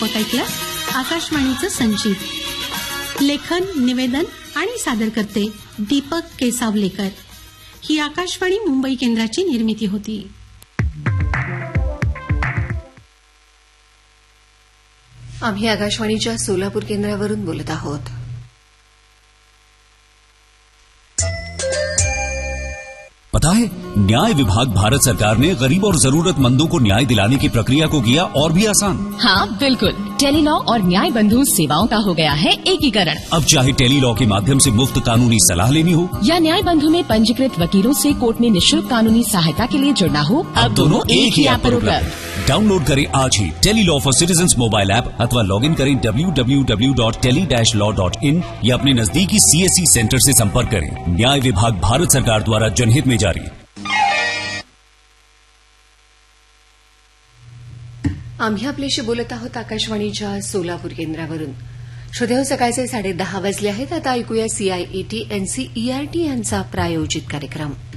ऐकलं आकाशवाणीचं संचित. लेखन, निवेदन आणि सादरकर्ते दीपक केसावलेकर. ही आकाशवाणी मुंबई केंद्राची निर्मिती होती. आम्ही आकाशवाणीच्या सोलापूर केंद्रावरून बोलत आहोत. पता है, न्याय विभाग भारत सरकार ने गरीब और जरूरतमंदों को न्याय दिलाने की प्रक्रिया को किया और भी आसान. हाँ बिल्कुल, टेलीलॉ और न्याय बंधु सेवाओं का हो गया है एकीकरण. अब चाहे टेलीलॉ के माध्यम से मुफ्त कानूनी सलाह लेनी हो या न्याय बंधु में पंजीकृत वकीलों से कोर्ट में निःशुल्क कानूनी सहायता के लिए जुड़ना हो, अब दोनों एक ही ऐप पर उपलब्ध. डाउनलोड करें आज ही Tele-Law for citizens mobile app अथवा लॉग इन करें www.tele-law.in या अपने नजदीकी CSC सेंटर से संपर्क करें. न्याय विभाग भारत सरकार द्वारा जनहित में जारी. आम्ही आपल्याशी बोलत आहोत आकाशवाणीच्या सोलापूर केंद्रावरून. श्रोतेहो, सकाळचे 10:30 वाजले आहेत. आता ऐकूया CIET NCERT यांचा प्रायोजित कार्यक्रम.